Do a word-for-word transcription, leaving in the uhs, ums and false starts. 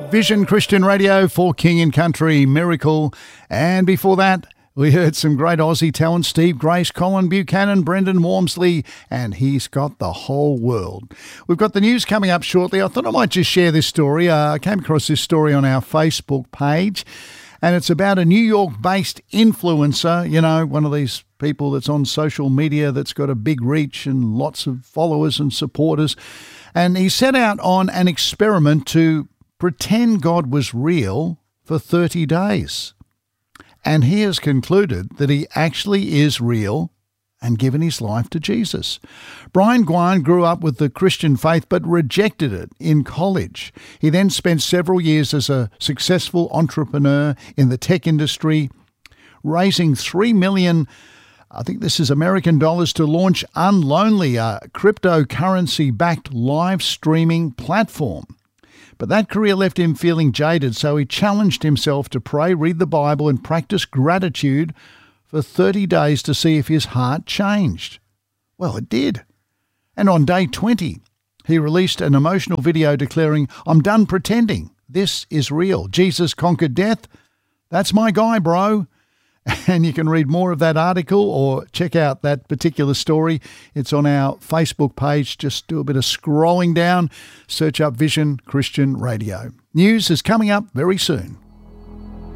Vision Christian Radio for King and Country, Miracle. And before that, we heard some great Aussie talent, Steve Grace, Colin Buchanan, Brendan Wormsley, and He's Got the Whole World. We've got the news coming up shortly. I thought I might just share this story. Uh, I came across this story on our Facebook page, and it's about a New York-based influencer, you know, one of these people that's on social media that's got a big reach and lots of followers and supporters. And he set out on an experiment to pretend God was real for thirty days. And he has concluded that he actually is real and given his life to Jesus. Brian Guan grew up with the Christian faith but rejected it in college. He then spent several years as a successful entrepreneur in the tech industry, raising three million dollars, I think this is American dollars, to launch Unlonely, a cryptocurrency-backed live streaming platform. But that career left him feeling jaded, so he challenged himself to pray, read the Bible, and practice gratitude for thirty days to see if his heart changed. Well, it did. And on day twenty, he released an emotional video declaring, "I'm done pretending. This is real. Jesus conquered death. That's my guy, bro." And you can read more of that article or check out that particular story. It's on our Facebook page. Just do a bit of scrolling down, search up Vision Christian Radio. News is coming up very soon.